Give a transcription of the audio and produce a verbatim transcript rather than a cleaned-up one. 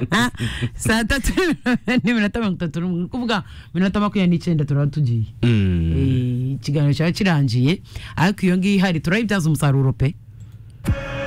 saa tatu n'iminota mirongo itatu n'umwe kuvuga minota makumyabiri n'icyenda turaba tugiye ikiganiro cyaba kirangiye ariko iyo ngiyo ihari turayibyaza umusaruro pe.